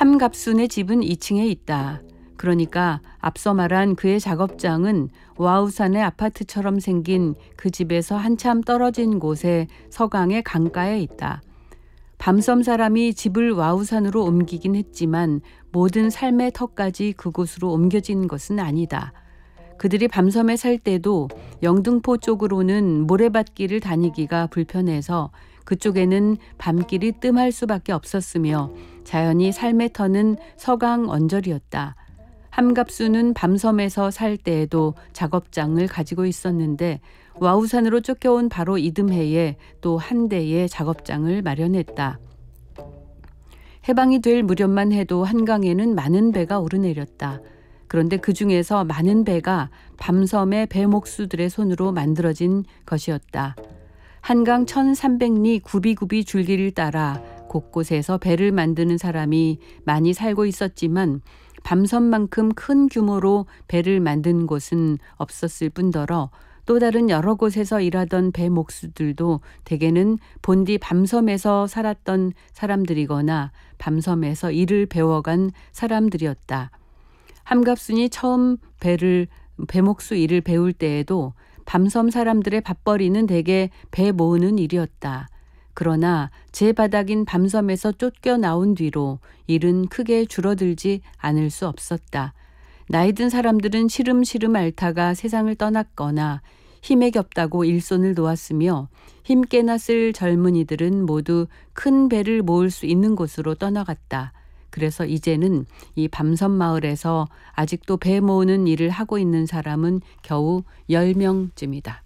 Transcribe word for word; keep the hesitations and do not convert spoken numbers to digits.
함갑순의 집은 이 층에 있다. 그러니까 앞서 말한 그의 작업장은 와우산의 아파트처럼 생긴 그 집에서 한참 떨어진 곳에 서강의 강가에 있다. 밤섬 사람이 집을 와우산으로 옮기긴 했지만 모든 삶의 터까지 그곳으로 옮겨진 것은 아니다. 그들이 밤섬에 살 때도 영등포 쪽으로는 모래밭길을 다니기가 불편해서 그쪽에는 밤길이 뜸할 수밖에 없었으며 자연히 삶의 터는 서강 언저리였다. 함갑수는 밤섬에서 살 때에도 작업장을 가지고 있었는데 와우산으로 쫓겨온 바로 이듬해에 또 한 대의 작업장을 마련했다. 해방이 될 무렵만 해도 한강에는 많은 배가 오르내렸다. 그런데 그 중에서 많은 배가 밤섬의 배목수들의 손으로 만들어진 것이었다. 한강 천삼백 리 굽이굽이 줄기를 따라 곳곳에서 배를 만드는 사람이 많이 살고 있었지만 밤섬만큼 큰 규모로 배를 만든 곳은 없었을 뿐더러 또 다른 여러 곳에서 일하던 배목수들도 대개는 본디 밤섬에서 살았던 사람들이거나 밤섬에서 일을 배워간 사람들이었다. 함갑순이 처음 배를 배목수 일을 배울 때에도 밤섬 사람들의 밥벌이는 대개 배 모으는 일이었다. 그러나 제 바닥인 밤섬에서 쫓겨나온 뒤로 일은 크게 줄어들지 않을 수 없었다. 나이 든 사람들은 시름시름 앓다가 세상을 떠났거나 힘에 겹다고 일손을 놓았으며 힘께나 쓸 젊은이들은 모두 큰 배를 모을 수 있는 곳으로 떠나갔다. 그래서 이제는 이 밤섬 마을에서 아직도 배 모으는 일을 하고 있는 사람은 겨우 열 명쯤이다.